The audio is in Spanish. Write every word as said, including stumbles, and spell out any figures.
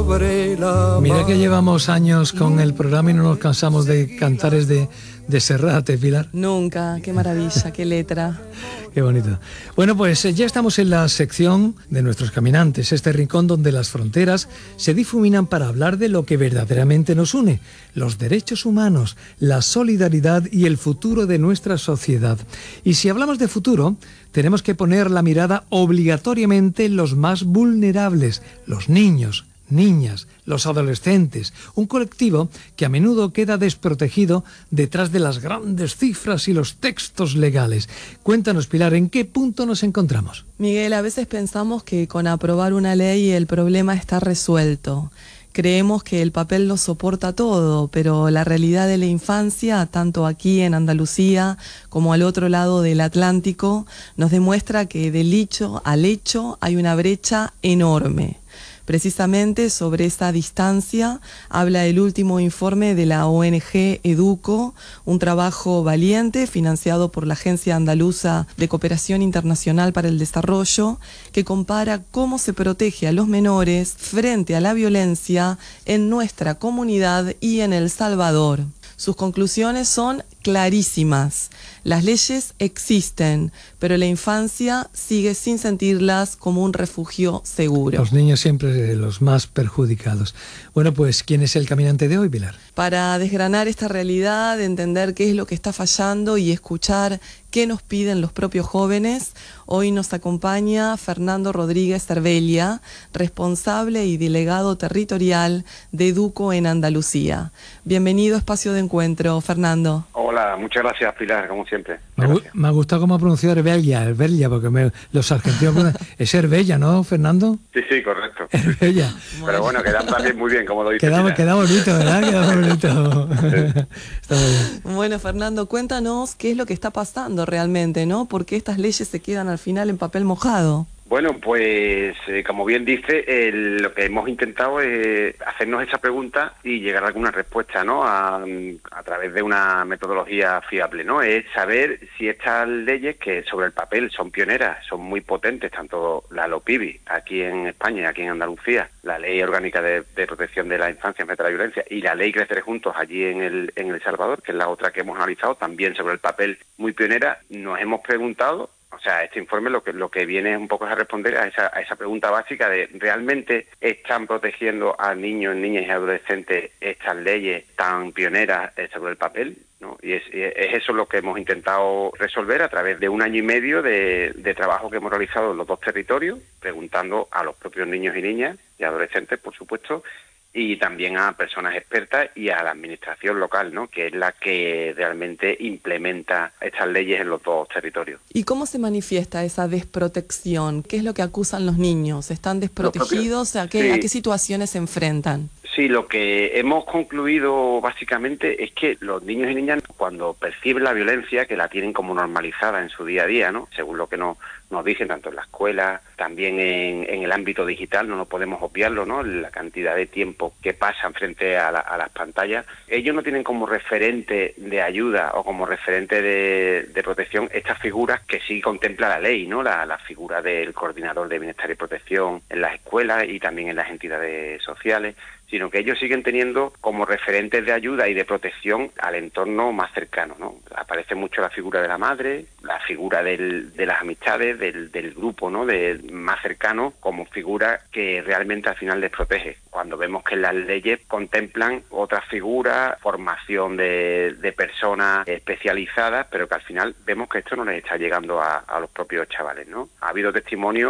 sobre la mar. Mira que llevamos años con el programa y no nos cansamos de cantares de, de Serrat, ¿eh, Pilar? Nunca, qué maravilla, qué letra. Qué bonito. Bueno, pues ya estamos en la sección de nuestros caminantes, este rincón donde las fronteras se difuminan para hablar de lo que verdaderamente nos une, los derechos humanos, la solidaridad y el futuro de nuestra sociedad. Y si hablamos de futuro, tenemos que poner la mirada obligatoriamente en los más vulnerables, los niños, niñas, los adolescentes, un colectivo que a menudo queda desprotegido detrás de las grandes cifras y los textos legales. Cuéntanos, Pilar, ¿en qué punto nos encontramos? Miguel, a veces pensamos que con aprobar una ley el problema está resuelto. Creemos que el papel lo soporta todo, pero la realidad de la infancia, tanto aquí en Andalucía como al otro lado del Atlántico, nos demuestra que del dicho al hecho hay una brecha enorme. Precisamente sobre esa distancia habla el último informe de la O N G Educo, un trabajo valiente financiado por la Agencia Andaluza de Cooperación Internacional para el Desarrollo, que compara cómo se protege a los menores frente a la violencia en nuestra comunidad y en El Salvador. Sus conclusiones son clarísimas. Las leyes existen, pero la infancia sigue sin sentirlas como un refugio seguro. Los niños siempre los más perjudicados. Bueno, pues, ¿quién es el caminante de hoy, Pilar? Para desgranar esta realidad, entender qué es lo que está fallando y escuchar qué nos piden los propios jóvenes, hoy nos acompaña Fernando Rodríguez Cervelia, responsable y delegado territorial de Educo en Andalucía. Bienvenido a Espacio de Encuentro, Fernando. Hola, muchas gracias, Pilar, como siempre. Me, me ha gustado cómo ha pronunciado Herbella, Herbella, porque me, los argentinos es Herbella, ¿no, Fernando? Sí, sí, correcto. Herbella. Pero bueno, quedan también muy bien, como lo dice Queda, queda bonito, ¿verdad? Queda bonito. Sí. Está muy bien. Bueno, Fernando, cuéntanos qué es lo que está pasando realmente, ¿no? ¿Por qué estas leyes se quedan al final en papel mojado? Bueno, pues eh, como bien dice, el, lo que hemos intentado es hacernos esa pregunta y llegar a alguna respuesta, ¿no? A, a través de una metodología fiable, ¿no? Es saber si estas leyes, que sobre el papel son pioneras, son muy potentes, tanto la LOPIBI aquí en España y aquí en Andalucía, la Ley Orgánica de, de Protección de la Infancia frente a la Violencia y la Ley Crecer Juntos allí en el, en El Salvador, que es la otra que hemos analizado, también sobre el papel muy pionera, nos hemos preguntado. O sea, este informe lo que lo que viene un poco es a responder a esa, a esa pregunta básica de ¿realmente están protegiendo a niños, niñas y adolescentes estas leyes tan pioneras sobre el papel? ¿No? Y es, es eso lo que hemos intentado resolver a través de un año y medio de, de trabajo que hemos realizado en los dos territorios, preguntando a los propios niños y niñas y adolescentes, por supuesto, y también a personas expertas y a la administración local, ¿no? Que es la que realmente implementa estas leyes en los dos territorios. ¿Y cómo se manifiesta esa desprotección? ¿Qué es lo que acusan los niños? ¿Están desprotegidos? ¿A qué, sí. ¿A qué situaciones se enfrentan? Sí, lo que hemos concluido básicamente es que los niños y niñas, cuando perciben la violencia, que la tienen como normalizada en su día a día, ¿no? Según lo que nos, nos dicen tanto en la escuela, también en, en el ámbito digital, no nos podemos obviarlo, ¿no? La cantidad de tiempo que pasan frente a, la, a las pantallas. Ellos no tienen como referente de ayuda o como referente de, de protección estas figuras que sí contempla la ley, ¿no? La, la figura del coordinador de bienestar y protección en las escuelas y también en las entidades sociales, sino que ellos siguen teniendo como referentes de ayuda y de protección al entorno más cercano, ¿no? Aparece mucho la figura de la madre, la figura del, de las amistades, del, del grupo, ¿no? De, más cercano, como figura que realmente al final les protege. Cuando vemos que las leyes contemplan otras figuras, formación de, de personas especializadas, pero que al final vemos que esto no les está llegando a, a los propios chavales, ¿no? Ha habido testimonios